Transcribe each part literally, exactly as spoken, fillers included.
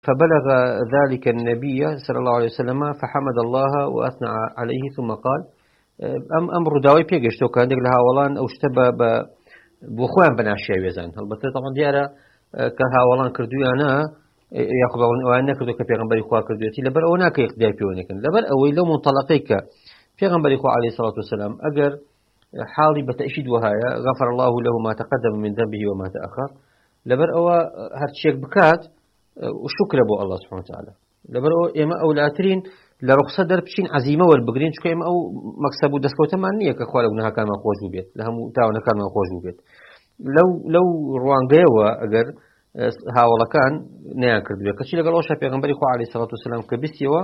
فبلغ ذلك النبي صلى الله عليه وسلم فحمد الله وأثنى عليه ثم قال أم أمر داوي بيجشتو كان دق لها ولان أو اشتبه بخوان بناشي ويزان البته طبعا ديارة كها ولان كردو أنا يأخذ وأنا كردو كبيغمبر إخوة كردوتي لبر أو ناك يقدر بيونكن لبر أو لو منطلقيك بيغمبر إخوة عليه الصلاة والسلام أجر حالي بتأشيد وهايا غفر الله له ما تقدم من ذنبه وما تأخر لبر أو هرتشيك بكات وشكر أبو الله سبحانه وتعالى لبر أو إما أولاترين لرخصة دربشين عزيمة والبقرين شكو إما أو مكسب ودسكوتا معنية كخوال ابنها كان ما خوش بيت لهم تاونا كان ما خوش بيت لو لو روان جوا أجر ها والله كان ناكر بيت كشي لقال وشا بيغمبر إخوة عليه الصلاة والسلام كبسيوا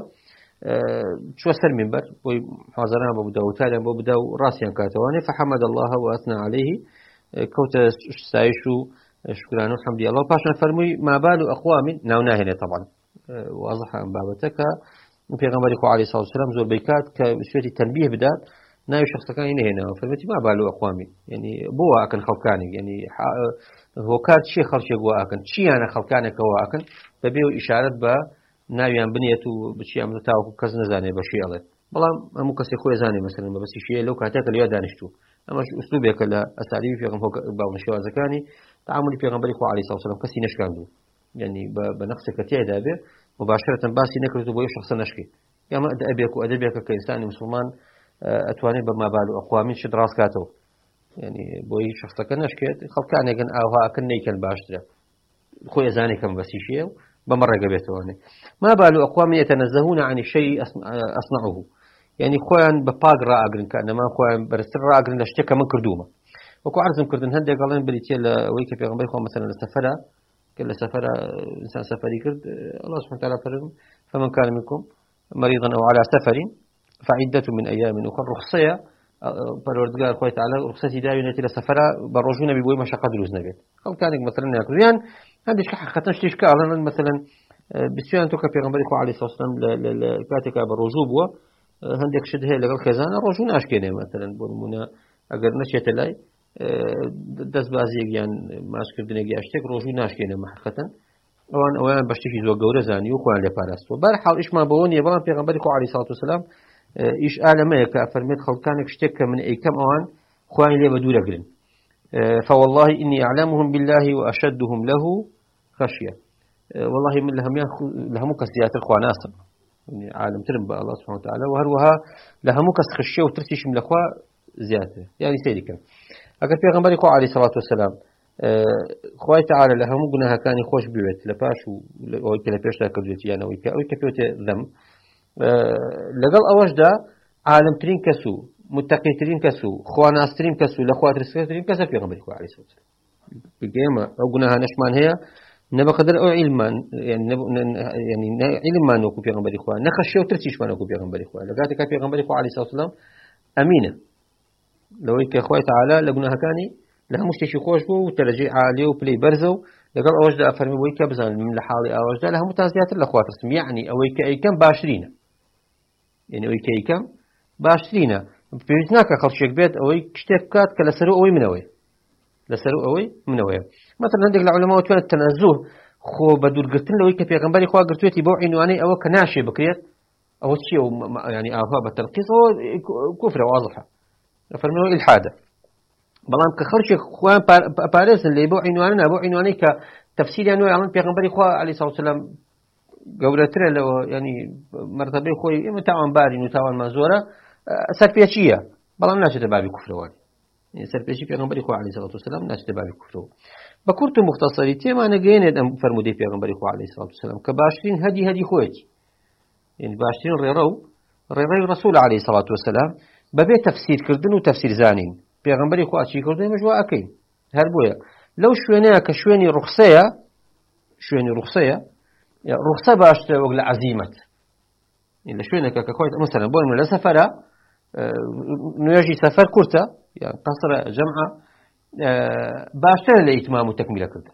شو سر منبر حاضرنا أبو داود تالي أبو داود راسيا كاتواني فحمد الله وأثنى عليه كوت سايشو شكرا والحمد لله باشا فرمي ما بال أقوام ناونا هنا طبعا واضح عن بابتك في غمر عليه الصلاة والسلام زور بيكات كسوية التنبيه بدات ناوي شخص كان هنا هنا فرمتي ما بال أقوامي يعني بوا أكن خلقاني يعني هو كان شيء خلش جوا أكن شيء أنا خلقاني كوا أكن فبيو إشارة با ناوي عن بنيته بشيء عمل تاو كذا زاني بشيء الله والله مو كسي خوي زاني مثلا بس شيء لو كاتك اليوم دانشتو أما أسلوبك لا أساليب في غمر بعض الشيء زكاني تعاملي في غمر عليه الصلاة والسلام كسي نشكاندو يعني بنقص كتير دابه مباشرة باسي نكرت بوي شخص نشكي يا ما أدبيك وأدبيك كإنسان مسلمان أتواني بما بالو أقوامين شد راس كاتو يعني بوي شخص كنشكي خل كان يجن أوها كني كان باشتري خوي زاني كم بسيشية بمرة قبيته يعني ما بالو أقوام يتنزهون عن الشيء أصنعه يعني خوان بباق راقرن كأنما ما خوان برستر راقرن لاشتكى من كردومة وكو عرض كردن هندي قالين بريتيل ويك في غنبي خو مثلا السفرة كل سفرة إنسان سفري كرد الله سبحانه وتعالى فرض فمن كان منكم مريضا أو على سفر فعدة من أيام أخرى رخصية فالوردقاء أخوة تعالى رخصتي داوي نتي لسفرة بروجونا بيبوي مشاقة دروز نبيت أو كان مثلا يأكل يعني هذا شيء حقيقة شيء كألا مثلا بسيان توك في غنبي خو عليه الصلاة والسلام لكاتك بروجوبوا هندك شده لقال خزانة روجونا أشكينه مثلا برمونا أجر نشيت لاي دەست بازیەکیان ماسکردنێکی ئاشتێک ڕۆژوو ناشکێنە حقیقەتەن ئەوان ئەویان بە شتێکی زۆر گەورە زانی و خۆیان لێ پاراستووە بەرحاڵ ئیشمان بەوە نییە بەڵام پێغەمبەری خۆ عەلەیهی سەڵاتو وەسەلام ئیش ئالەمەیە کە ئەفەرمێت خەڵکانێک شتێک کە من ئەیکەم ئەوان خۆیان لێ بە دوورەگرن فوالله إني أعلمهم بالله وأشدهم له خشية والله من لهم لهم كسيات الخواناسم يعني عالم ترم الله سبحانه وتعالى وهروها لهم كس خشية وترتيش من الأخوة زيادة يعني سيدي كان أكثر في غنبري خو عليه الصلاة والسلام خوي تعالى لهم جناها كان يخوش بيت لباش و كلا بيش ذاك الجيت يعني ويك ويك بيوت ذم لقال أوجدا عالم ترين كسو متقي ترين كسو خواناس ترين كسو لأخوات رسول ترين كسو في غنبري خو عليه الصلاة والسلام بقيمة أو جناها نشمان هي نبى قدر أو علما يعني نب يعني علما نوكو في غنبري خو نخشوا ترتيش ما نوكو في غنبري خو لقاتك في غنبري خو عليه الصلاة والسلام أمينة لو يك أخوي تعالى لقناها كاني لها مشتشي خوش بو وترجع عالي وبلي برزو لقال أوجد أفرمي ويك بزان من لحالي أوجد لها متازيات الأخوات رسم يعني أويك أي كم باشرين يعني أويك أي كم باشرين بيجناك خلشك بيت أويك اشتكات كلا سرو أوي من أوي لسرو أوي من أوي مثلا عندك العلماء وتوان التنزه خو بدور قلتن لو يك في غنبري خو قلتوتي بو عنواني أو كناشي بكريت أو شيء يعني أهوا بالتنقيص هو كفر واضحة فرموا الحادة بلام كخرج خوان باريس اللي يبو عنواننا أبو عنواني كتفسير يعني يعلن في غنبري خو عليه الصلاة والسلام قولتنا لو يعني مرتبه خوي إما تعاون بارين وتعاون مزورة سربيشية بلام ناس تبابي كفر واني يعني سربيشي في غنبري خو عليه الصلاة والسلام ناس تبابي كفر بكرت مختصريتي ما أنا جينا أم فرمودي في غنبري خو عليه الصلاة والسلام كباشرين هدي هدي خويتي يعني باشرين ريرو ريرو رسول عليه الصلاة والسلام ببي تفسير كردن وتفسير زانين بيغمبري خو أشي كردن مجوا أكيد هربويا لو شويناك كشويني رخصية شويني رخصية يعني رخصة باش وقل عزيمة إلا شويناك كخويت مثلا بقول من السفرة نيجي سفر كرتا يعني قصر جمعة باش لإتمام وتكملة كرتا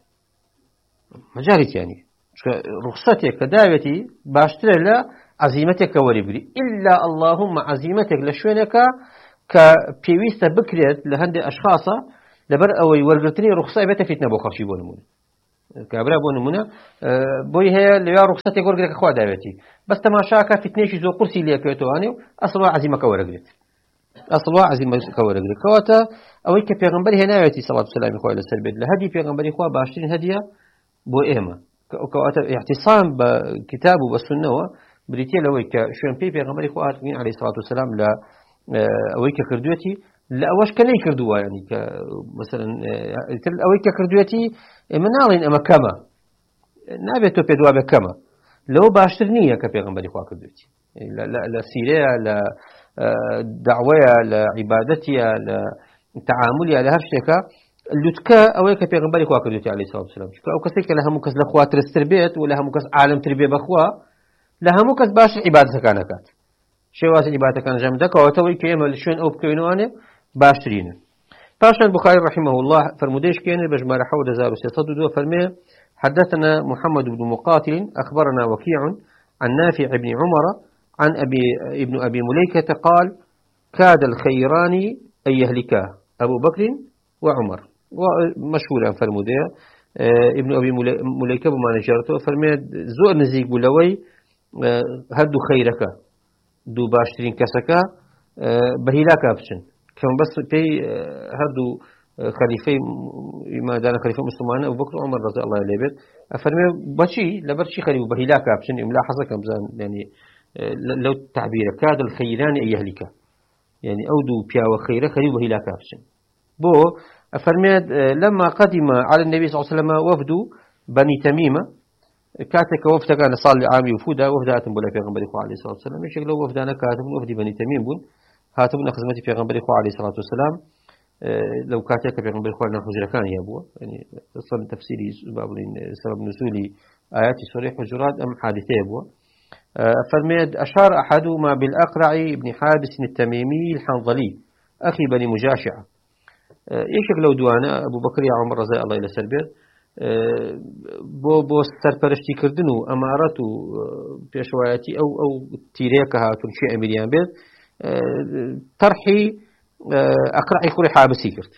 مجالس يعني رخصتك كداوتي باش لا عزيمتك وربري إلا اللهم عزيمتك لشوينك كبيويست بكريت لهند أشخاص لبر أو ورقتني رخصة بيت فتنة بخرشي بونمون كابرا بۆ نمونە بۆی هەیە لەوێ ڕوخسەتێک وەرگێکە خوا داوێتی بەس تەماشاکە فتنێکی زۆر قورسی لێکێتوانێ و ئەسڵوا عەزیمەکە وەرەگرێت ئەسڵوا عەزیمەکە وەرەگرێت کەواتە ئەوەی کە پێغەمبەر هێناوێتی سەڵات و سەلامی خوای لەسەر بێت لە هەدی پێغەمبەری خوا باشترین هەدیە بۆ ئێمە کەواتە احتیسام بە کتاب و بە سوننەوە بریتیە لەوەی کە شوێن پێی پێغەمبەری خوا هاتوین عەلەیهی سەڵات وسەلام لە ئەوەی کە کردوێتی لە ئەوەش کە نەیکردووە ینی کە مەسەلەن ئەوەی کە کردوێتی ئێمە ناڵێن ئەمە کەمە نابێت تۆ پێ دوا بێ کەمە لەوە باشتر نییە کە پێغەمبەری خوا کردوێتی لە سیرەیە لە دعوەیە لە عیبادەتیە لە تەعاملیە لە هەر شتێکە لوتکە ئەوەیە کە پێغەمبەری خوا کردوێتی عەلەیهی سەڵات وسەلام چونکە ئەو کەسێک کە لە هەموو کەس لە خوا ترستر بێت و لە هەموو کەس عالەمتر بێ بەخوا لە هەموو کەس باشتر عیبادەتەکان ئەکات شێوازی عیبادەتەکان جەم دەکەوەتەوەی کە ئێمە لە شوێن ئەو بکەوێنەوانێ باشترینە پاشان بخاري رحمه الله فرموديش كان بجمع حول زار وسيصد دو فرميه حدثنا محمد بن مقاتل أخبرنا وكيع عن نافع بن عمر عن أبي ابن أبي مليكة قال كاد الخيران أن يهلكا أبو بكر وعمر ومشهورا فرموديه ابن أبي مليكة بما نجرته فرميه زور نزيق بلوي هدو خيرك دو باشترين كسكا بهلاكا بشن كم بس في هردو خليفة ما دانا خليفة مسلمان أبو بكر وعمر رضي الله عنه بيت أفرمي بشي لبرشي خليفة بهلاك أبشن ملاحظة كم زان يعني لو تعبير كاد الخيران أن يهلك يعني أودو بيا وخيره خليفة بهلاك أبشن بو أفرمي لما قدم على النبي صلى الله عليه وسلم وفد بني تميمة كاتك وفد كان صالح عامي وفودا وفدات بولا في غنبري عليه الصلاة والسلام يشكل وفدانا كاتب وفد بني تميم بون هاتبنا خدمتي في غنبري عليه الصلاة والسلام لو كاتك في غنبري خوالنا حجر كان يابوا يعني أصلا تفسيري سبب نزولي آيات سورة حجرات أم حادثة يابوا فرميد أشار أحدهما بالأقرع بن حابس التميمي الحنظلي أخي بني مجاشعة يشك لو دوانا أبو بكر يا عمر رضي الله إلى سربير بۆ بۆ سەرپەرشتی کردن و ئەمارەت و پێشوایەتی ئەو ئەو تیرێکە هاتون چی ئەمیریان بێت تەرحی ئەقرعی کوڕی حابسی کرد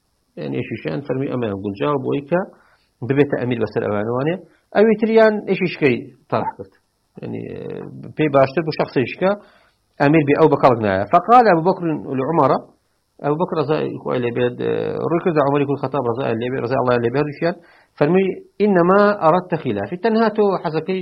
ئێشیشیان فەرمی ئەمەیان گونجاو بۆی کە ببێتە ئەمیر بەسەر ئەوانەوانێ ئەوی تریان ئێشیشکەی تەرح کرد يعني پێی باشتر بۆ شخصیشکە ئەمیر بێ ئەو بەکەڵک نایە فقال أبو بكر لعمر أبو بكر رضي الله عنه بيد ركض عمر بن الخطاب رضي الله عنه بيد رشيان فرمي إنما أردت خلافي تنهاتو حزكي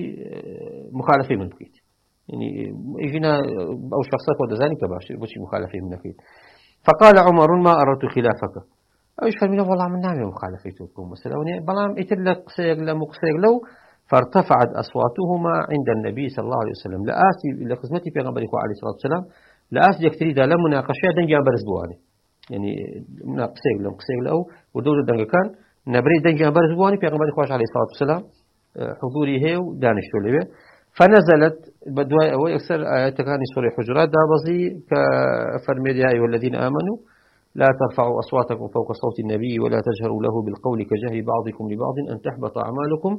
مخالفي من بكيت يعني يجينا أو شخصات ودزاني كباش بوشي مخالفي من بكيت فقال عمر ما أردت خلافك أو إيش فرمي والله من نعم مخالفتكم مثلا بلام إتلك قصيق لا مقصيق لو فارتفعت أصواتهما عند النبي صلى الله عليه وسلم لآسي لخدمتي في غنبري عليه الصلاة والسلام لآسي يكتري دا لمناقشة دنجا برز بواني يعني مناقشة لهم قصة له ودولة دنجا كان نبري دنجا برز بواني في غنبري عليه الصلاة والسلام حضوري هي ودانش تولي فنزلت بدواء أو أكثر آيات كان سورة حجرات دابزي كفرمي يا أيها الذين آمنوا لا ترفعوا أصواتكم فوق صوت النبي ولا تجهروا له بالقول كجهر بعضكم لبعض أن تحبط أعمالكم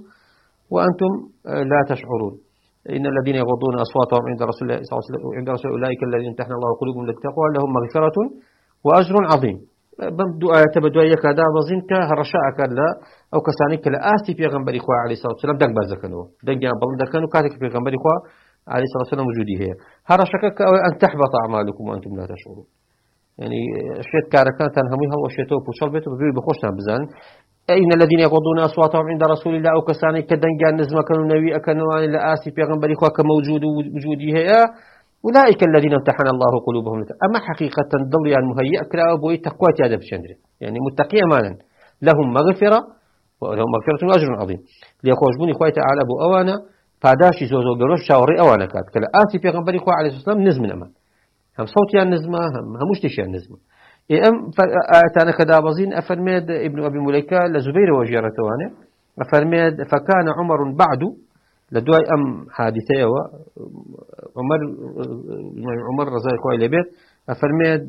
وأنتم لا تشعرون إن الذين يغضون أصواتهم عند رسول الله صلى الله عليه وسلم عند رسول أولئك الذين امتحن الله قلوبهم للتقوى لهم مغفرة وأجر عظيم بدعاء تبدعاء كذا بزين كهرشاء كلا أو كسانك لآسي في غنبري خواه عليه الصلاة والسلام دق بازكنوا دق جنبهم دكانوا كاتك في غنبري خواه عليه الصلاة والسلام وجودي هي هرشاك أن تحبط أعمالكم وأنتم لا تشعرون يعني شيء كاركان تنهميها وشيء توب وشرب بيته بيبي بخشنا بزان إن الذين يغضون أصواتهم عند رسول الله أو كسانك كدنجان نزم كانوا نبي أكنوا عن لآسي في غنبري خواه كموجود وجودي هي أولئك الذين امتحن الله قلوبهم أما حقيقة ضل يعني مهيئ كلا أبوي تقوى هذا بشندر يعني متقي أمانا لهم مغفرة ولهم مغفرة وأجر عظيم ليخرجون إخوة تعالى أبو أوانا فاداشي زوزو بروش شاوري أوانا كات كلا آسي في غنبري خواه عليه الصلاة والسلام نزم أمان هم صوتي عن نزمة هم همشتشي عن نزمة أم فأتانا كذا بزين أفرميد ابن أبي مليكة لزبير وجيرته وانا أفرميد فكان عمر بعد لدواي أم حادثة عمر عمر رضي الله عنه بيت أفرميد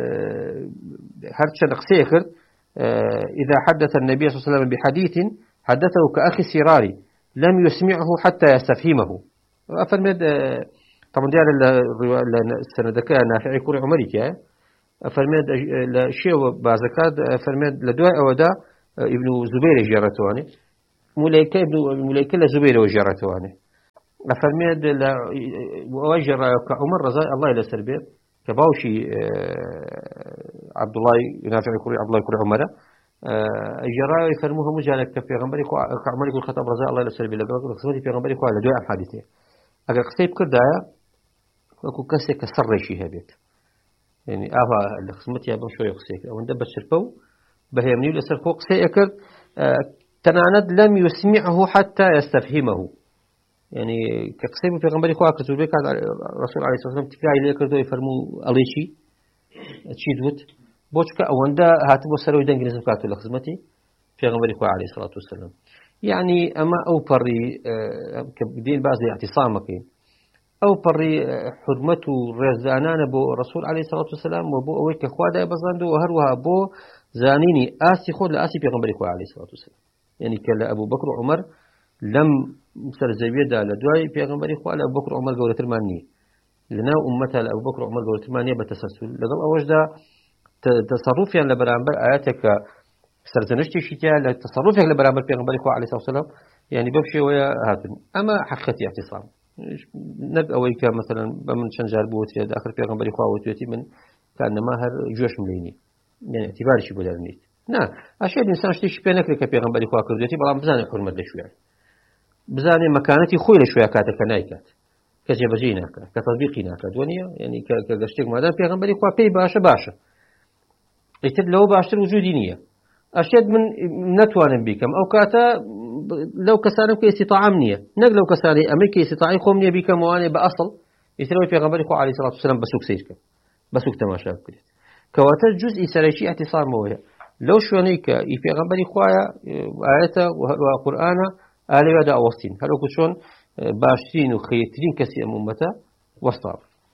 هرتش نقسيخر إذا حدث النبي صلى الله عليه وسلم بحديث حدثه كأخي سراري لم يسمعه حتى يستفهمه أفرميد طبعا دي على السندكة نافعي كوري عمري كيا فرميد لشيء بعزكاد فرميد لدواء أودا ابن زبير جارتواني مليكة ابن مليكة لزبير وجرته أفرميد لا وجر كعمر رضي الله إلى سربي كباوشي عبد الله ينافع يقول عبد الله يقول عمر جرى يفرموه مجالك في غنبري كعمر يقول خطاب رضي الله إلى سربي لقد قصدي في غنبري قال دعاء حادثة أجر قصيب كردايا وكو كسي كسر شيء هبيت يعني أبا اللي خصمتي أبا شوي قصيك أو ندب السرفو بهيمني ولا سرفو قصي أكر تناند لم يسمعه حتى يستفهمه يعني كقسم في غنبري خوا كتب بك الرسول عليه الصلاة والسلام تكاي لي كردو يفرمو أليشي تشي دوت بوشكا أو عندا هاتبو سروي دنج نزكاتو لخدمتي في غنبري خوا عليه الصلاة والسلام يعني أما أو بري كدين بعض اعتصامك أو بري حرمته رزانان بو الرسول عليه الصلاة والسلام وبو أويك خوا دا بزاندو وهروها بو زانيني آسي خود لآسي في غنبري خوا عليه الصلاة والسلام يعني كلا أبو بكر وعمر لم سرزوية دا لدواي في غنبري خوا أبو بكر وعمر قولة المانية لنا أمتها لأبو بكر وعمر قولة المانية بتسلسل لقل أوج دا تصرف يعني لبرامبر آياتك سرزنشتي شتيا لتصرفك لبرامبر في غنبري خوا عليه الصلاة والسلام يعني ببشي ويا هاتن أما حقيقة اعتصام نب أويك مثلا بمن شنجار بوتي داخل في غنبري خوا وتوتي من كان ماهر جوش مليني يعني اعتباري شي بولا نيت نا أشياء الإنسان شتي شبينك لك في غنبري خوا كردوتي بلام بزاني حرمة لشوية بزاني مكانتي خوي لشوية كاتك نايكات كجبجي ناكات كتطبيقي ناكات ونيا يعني كجشتك مادام في غنبري خوا بي باشا باشا يتد لو باشتر وجودي نية أشياء من نتوانم بكم أو كاتا لو كسانم كي استطاعة منية نقل لو كساني أمريكي استطاعي خوم نية بكم واني بأصل يتلوي في غنبري خوا عليه الصلاة والسلام بسوك سيرك بسوك تماشا بكريت كواتا جزء سريشي اعتصام مويا لو شونيك في غنبري خوايا آياته وقرآنه آلي بدا أوستين هل أكشون باشتين وخيتين كسي أمته وسطاب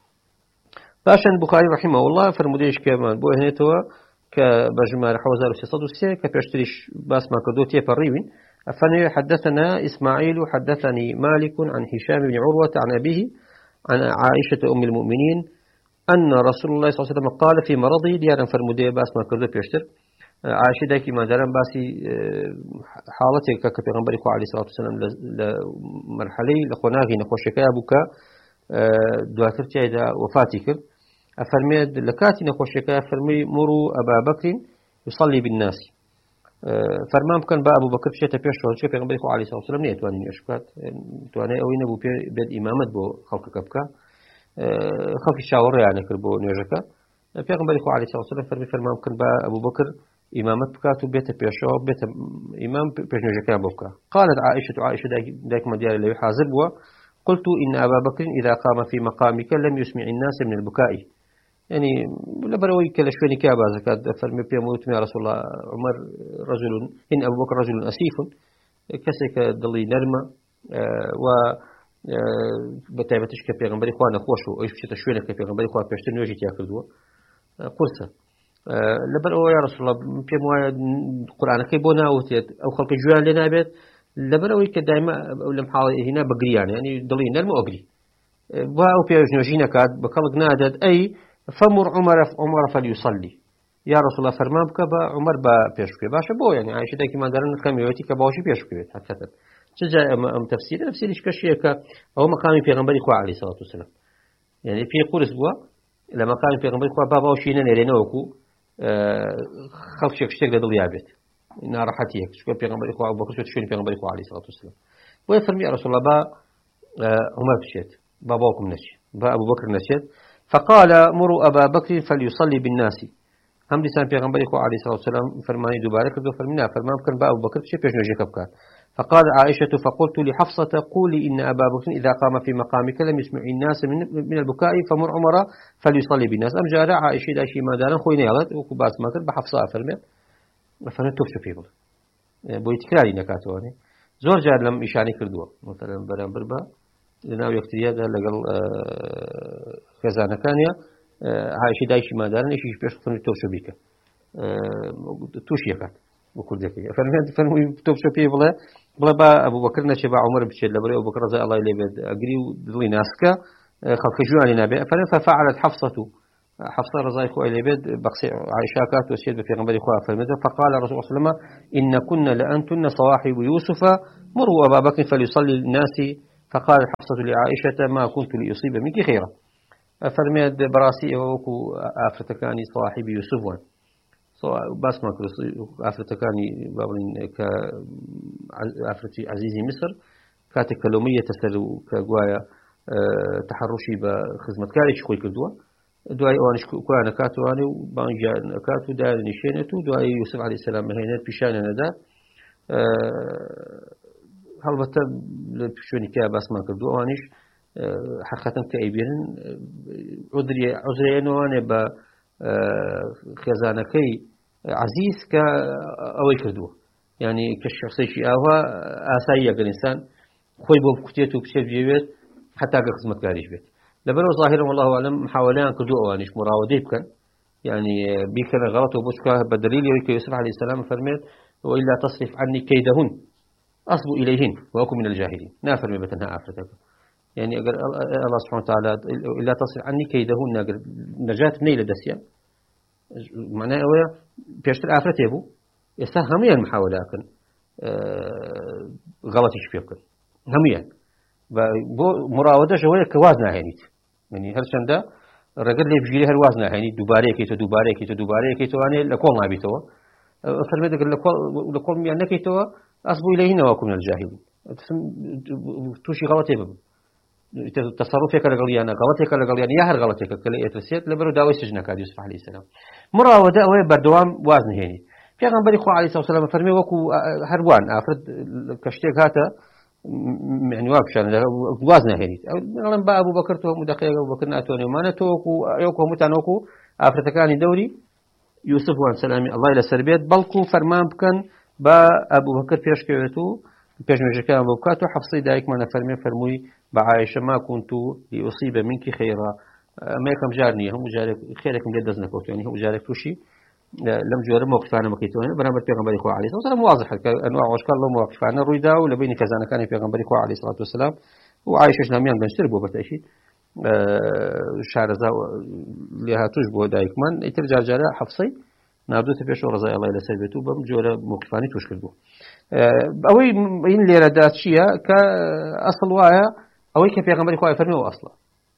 باشا البخاري رحمه الله فرموديش كمان بو هنيتوا كبجمال حوزار وستة وستين كبيشتريش باس ما كدوتي فريوين أفني حدثنا إسماعيل حدثني مالك عن هشام بن عروة عن أبيه عن عائشة أم المؤمنين أن رسول الله صلى الله عليه وسلم قال في مرضه ديانا فرمودي باس ما كدو بيشتر عائشة داكي ما دارن باسي حالتي كبيغمبري خو عليه الصلاة والسلام لمرحلة لخناغي نخوشكا بوكا دواتر تيدا وفاتي كر أفرميد لكاتي نخوشكا فرمي مروا أبا بكر يصلي بالناس فرمام كان با أبو بكر شيء تبيش شو شو بيغمبري خو عليه الصلاة والسلام نيت واني أشكات تواني أوين أبو بيد إمامة بو خلق كبكا خلق الشاور يعني كربو نيوجكا بيغمبري خو عليه الصلاة والسلام فرمي فرمام كان با أبو بكر إمامة بكاتو بيت بيشو بيت إمام بيشنجكا بوكا قالت عائشة عائشة داك مديار اللي حاضر بوا قلت إن أبا بكر إذا قام في مقامك لم يسمع الناس من البكاء يعني لبروي كلا شوية كابا زكاة فرمي بيموت يا رسول الله عمر رجل إن أبو بكر رجل أسيف كسك ضلي نرمة أه و بتعبتش كبيغمبري خوانا خوشو إيش بشيت شوية كبيغمبري خوانا بيشتر نوجي تأكلوا قرصة أه لبرو يا رسول الله بيموا القرآن كيبونا أو خلق جوال لنا بيت لبروي كدائما لم حال هنا بقريان يعني ضلي نرمة أقري واو بيوش نوجينا كاد بخلق نادد أي فمر عمر عمر فليصلي يا رسول الله فرمان بكبا عمر با بيشكي باشا بو يعني عايشة داكي ما دارن خميوتي كباوشي بيشكي حتى شجع أم تفسير تفسير إيش كشيء ك أو مقام في غنبري خوا عليه الصلاة والسلام يعني في قرص بوا لما قام في غنبري خوا بابا وشينا نرينا وكو خلف شيء شيء قدر يابت إن راحتي شو في غنبري خوا أبو بكر شو تشوفين في غنبري خوا عليه الصلاة والسلام ويفرمي يا رسول الله با عمر بشيت باباكم نشي با أبو بكر نشيت فقال مروا أبا بكر فليصلي بالناس هم لسان في غنبري خوا عليه الصلاة والسلام فرماني دوباره كذا فرمينا فرمان كان با أبو بكر شيء بيش نجيك بكار فقال عائشة فقلت لحفصة قولي إن أبا بكر إذا قام في مقامك لم يسمع الناس من من البكاء فمر عمر فليصلي بالناس أم جاء عائشة داشي ما دارن خوينا يلد وكباس ما كان بحفصة فرمت فأنا توفت فيه بول بوي تكراري نكاتواني زور جار لم إشاني كردوا مثلا برام بربا لنا ويكتريا ده لقل خزانة كانيا عائشة داشي ما دارن إيش بيش فرمت توفت بيك توش يكات وكل ذكي فرمت فرمت توفت فيه بولا بلا با أبو بكر نشبع عمر بشيل لبري أبو بكر رضي الله إليه بد أجري ودلي ناسكا خلق جواني نبي ففعلت حفصة حفصة رضي الله عنها بيد بقصي عائشة كانت وسيد بفيغمبر إخوة فرمته فقال الرسول صلى الله عليه وسلم إن كنا لأنتن صواحب يوسف مروا أبا بكر فليصلي الناس فقال حفصة لعائشة ما كنت لأصيب منك خيرا فرميت براسي وكو أفرتكاني صواحب يوسف وان بس ما كل أفرتكاني بابلين كأفرتي عزيزي مصر كاتك كلومية تسلو كجوايا تحرشي بخدمة كاريش خوي كردوا دعاء وانش كوانا كاتواني وبانجا كاتو دار نشينتو دعاء يوسف عليه السلام هنا بيشان ندا هلبته لبشوني كا بس ما كردوا وانش حقيقة كأيبين عذري عذري إنه أنا ب خزانكي عزيز كأوي كردوا يعني كالشخصي شيء أهوا أسايا كالإنسان خوي بوب كتيتو بشيء جيبت حتى كخدمة كاريش بيت لبنو ظاهرا والله أعلم محاولان كردوا وانش مراودي بكن يعني بيكن غلط وبوشكا بدليل يوكي يوسف عليه السلام فرميت وإلا تصرف عني كيدهن أصب إليهن وأكون من الجاهلين نافر مبتنها أفرتك يعني أقول الله سبحانه وتعالى إلا تصرف عني كيدهن أقول نجاة نيل دسيا معناه هو بيشتر أفرت يبو يسهم هميا المحاولة لكن أه غلط يشبيكن هميا مراودة شوية كوازنا هنيت يعني هرشان ده الرجل اللي بيجي له الوازنا هني دوباره كيتو دوباره كيتو دوباره كيتو أنا لكل ما بيتوا فرميت أقول لكل لكل يعني كيتو أصبوا إليهن وأكون من الجاهلين توشي غلط يبو تصرفك لقليانا غلطك لقليانا يا هر غلطك كلا يترسيت لبرو داوي سجنك على يوسف عليه السلام مراودة أو بردوام وازن هني في غنبري خو عليه الصلاة والسلام فرمي وكو هروان أفرد كشتيك هاتا يعني وابشان وازن هني لما با أبو بكر تو مدقيق أبو بكر ناتوني وما نتوكو يوكو متانوكو أفرد كاني دوري يوسف وان سلامي الله إلى سربيت بلكو فرمان بكن با أبو بكر فيش كيوتو بيش مجكان بوكاتو حفصي دايك ما نفرمي فرموي بعائشة ما كنت لأصيب منك خيرا ما يكم جارني هم جارك خيركم جد دزنكوت يعني هم جارك توشي لم جار موقف أنا مكيتوين برامج بيغمبر إخوة عليه الصلاة والسلام واضح أنواع وأشكال الله مواقف أنا رويدا ولا بين كذا كان بيغمبر إخوة عليه الصلاة والسلام وعائشة شلاميان بنشتربوا بتأشي شهر زا لها تجبو دايك من يترجع جارا حفصي نابدو تبيش ورزاي الله إلى سلبيتو بم جورا موقفاني توشكلبو أوي إن ليرة دات شيء كأصل وايا أوي كيف يغمر إخوة يفرميه أصلا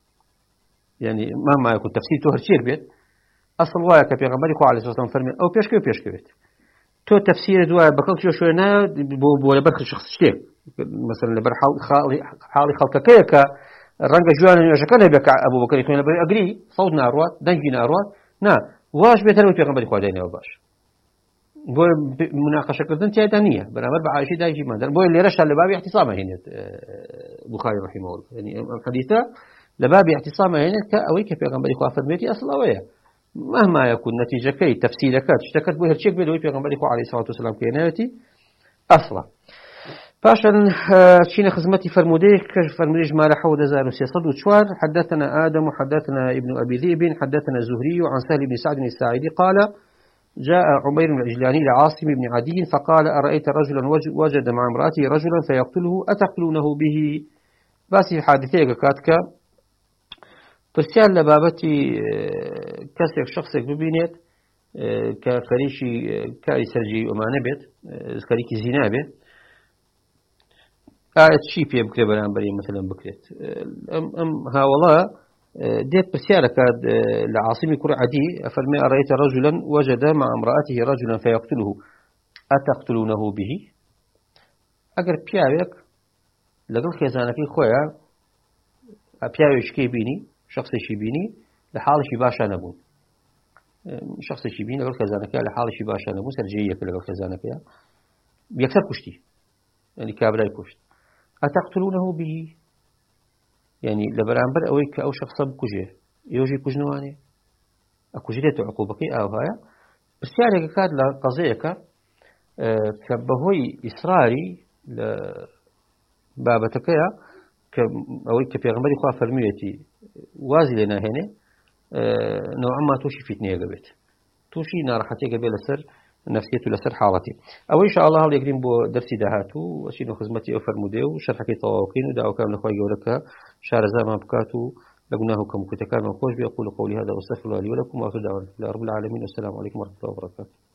يعني مهما يكون تفسير تو هرشير بيت أصل وايا كيف يغمر إخوة عليه الصلاة والسلام فرميه أو بيشكي وبيشكي بيت تو تفسير دواء بكل شو شوينا بو بو لبرخ شخص شيء مثلا لبر حالي حالي خلق كيك الرنج جوان يشكله بك أبو بكر يكون لبر أجري صوتنا أرواد دنجنا أرواد نا واش بيتر في غمر إخوة دينا وباش بو مناقشة كردن تيدانية برامر بعائشة دايجي مادر بو اللي رشح لباب اعتصامه هنا بخاري رحمه الله يعني الحديثة لباب اعتصامه هنا كأوي كيف يغنبري خواه فرميتي أصل أوية مهما يكون نتيجة كي تفسيرك تشتكت بو هرشيك بيدو يغنبري خواه عليه الصلاة والسلام كيناتي أصلا فاشن شين خزمتي فرموديك فرموديك ما رحو دزار وسيصد وشوار حدثنا آدم وحدثنا ابن أبي ذئب حدثنا زهري عن سهل بن سعد الساعدي قال جاء عمير العجلاني لعاصم بن عدي فقال أرأيت رجلا وجد مع امرأته رجلا فيقتله أتقتلونه به باسي حادثة كاتك ترسال لبابتي كسر شخصك ببينيت كفريشي كاري سرجي وما نبت كاريكي زينابه آية شي فيها بكرة بران بري مثلا بكرة أم أم ها والله ديت بسيارة كاد لعاصمي كر عدي أفرمي أرأيت رجلا وجد مع امرأته رجلا فيقتله أتقتلونه به أجر بياوك لقل خزانك خويا بياوش كي بيني شخص شي بيني لحال شي باشا نبون شخص شي بيني لقل خزانك لحال شي باشا نبون سرجيك لقل خزانك بيكسر كشتي يعني كابراي كشت أتقتلونه به يعني لبرانبر أويك أو شخص بكجه يوجي كجنواني أكجريت عقوبك أو هاي بس يعني كاد لقضيك كبهوي إصراري لبابتك يا كأويك في غمري خواه فرميتي وازي لنا هنا نوعا ما توشي فتنية قبت توشي نارحتي قبل السر نفسيته لسر حالتي أو إن شاء الله هل يقرين بو درسي دهاتو وشينو خزمتي أو فرموديو شرحكي طواقين ودعو كامل أخوة يقولك شهر زمان بكاتو لقناه كم كتكان وخوش بيقول قولي هذا واستغفر الله لي ولكم وأخذ دعوانا لا رب العالمين والسلام عليكم ورحمة الله وبركاته.